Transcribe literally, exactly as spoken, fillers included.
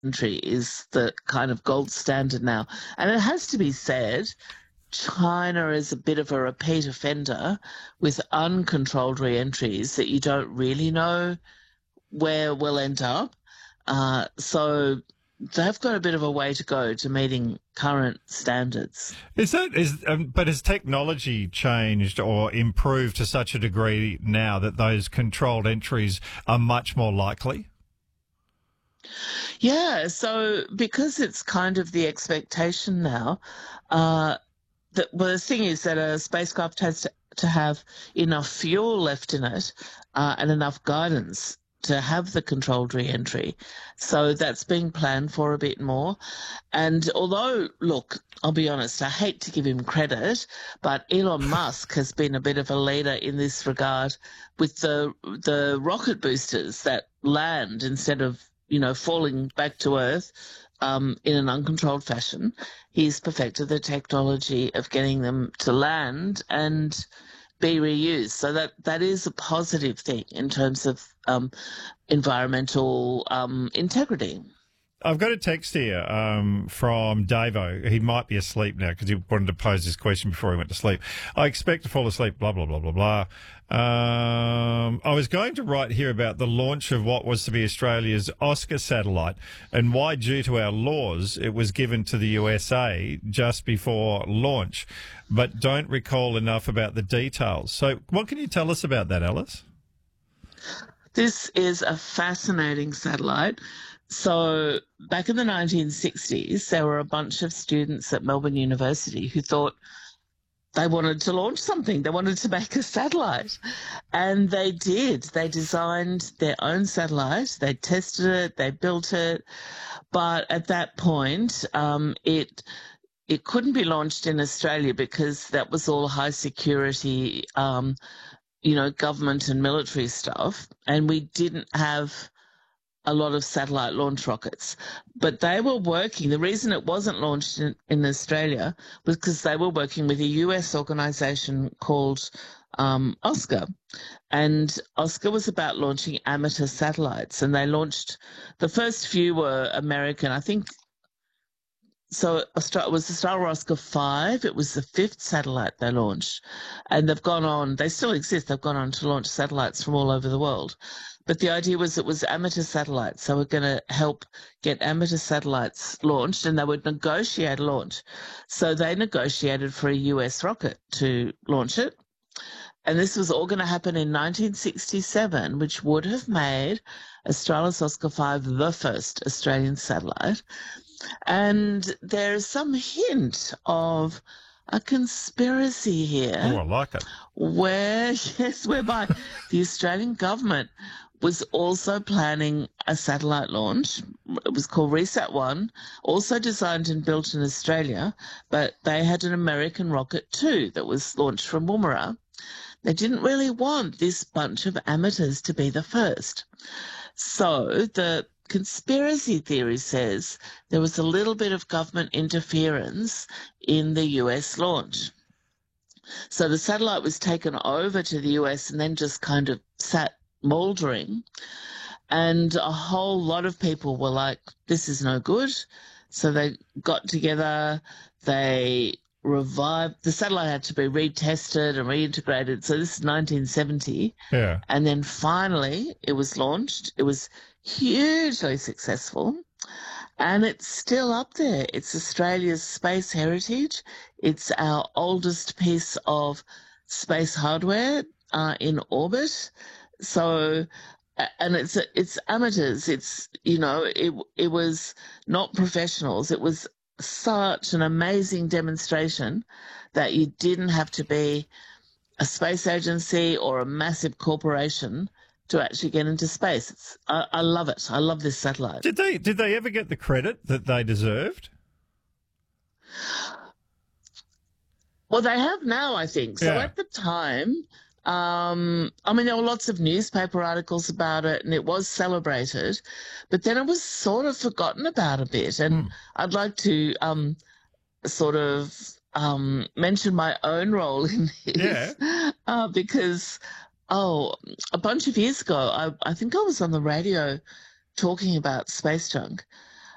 re-entry is the kind of gold standard now. And it has to be said, China is a bit of a repeat offender with uncontrolled re-entries that you don't really know where we'll end up. Uh, so they've got a bit of a way to go to meeting current standards. Is that is um, but has technology changed or improved to such a degree now that those controlled entries are much more likely? Yeah, so because it's kind of the expectation now, uh, the, well, the thing is that a spacecraft has to, to have enough fuel left in it uh, and enough guidance to have the controlled re-entry. So that's being planned for a bit more. And although, look, I'll be honest, I hate to give him credit, but Elon Musk has been a bit of a leader in this regard with the the rocket boosters that land instead of, you know, falling back to Earth um, in an uncontrolled fashion. He's perfected the technology of getting them to land and be reused. So that, that is a positive thing in terms of um, environmental um, integrity. I've got a text here um, from Davo. He might be asleep now because he wanted to pose this question before he went to sleep. I expect to fall asleep, blah, blah, blah, blah, blah. Um, I was going to write here about the launch of what was to be Australia's Oscar satellite and why, due to our laws, it was given to the U S A just before launch, but don't recall enough about the details. So what can you tell us about that, Alice? This is a fascinating satellite. So back in the nineteen sixties, there were a bunch of students at Melbourne University who thought they wanted to launch something. They wanted to make a satellite. And they did. They designed their own satellite. They tested it. They built it. But at that point, um, it it couldn't be launched in Australia because that was all high security, um, you know, government and military stuff. And we didn't have a lot of satellite launch rockets, but they were working. The reason it wasn't launched in, in Australia was because they were working with a U S organization called um, Oscar, and Oscar was about launching amateur satellites, and they launched, the first few were American, I think. So it was the Star Oscar five. It was the fifth satellite they launched, and they've gone on, they still exist, they've gone on to launch satellites from all over the world. But the idea was it was amateur satellites, so we're going to help get amateur satellites launched, and they would negotiate a launch. So they negotiated for a U S rocket to launch it, and this was all going to happen in nineteen sixty-seven, which would have made Australia's Oscar five the first Australian satellite. And there's some hint of a conspiracy here. Oh, I like it. Where, yes, whereby the Australian government was also planning a satellite launch. It was called Resat one, also designed and built in Australia, but they had an American rocket too that was launched from Woomera. They didn't really want this bunch of amateurs to be the first. So the conspiracy theory says there was a little bit of government interference in the U S launch. So the satellite was taken over to the U S and then just kind of sat mouldering. And a whole lot of people were like, this is no good. So they got together, they revived, the satellite had to be retested and reintegrated. So this is nineteen seventy. Yeah. And then finally it was launched. It was hugely successful, and it's still up there. It's Australia's space heritage. It's our oldest piece of space hardware uh, in orbit. So, and it's it's amateurs. It's, you know, it it was not professionals. It was such an amazing demonstration that you didn't have to be a space agency or a massive corporation to actually get into space. It's, I, I love it. I love this satellite. Did they did they ever get the credit that they deserved? Well, they have now, I think. So Yeah. at the time, um, I mean, there were lots of newspaper articles about it, and it was celebrated, but then it was sort of forgotten about a bit. And Hmm. I'd like to um, sort of um, mention my own role in this, Yeah. uh, because Oh, a bunch of years ago, I, I think I was on the radio talking about space junk,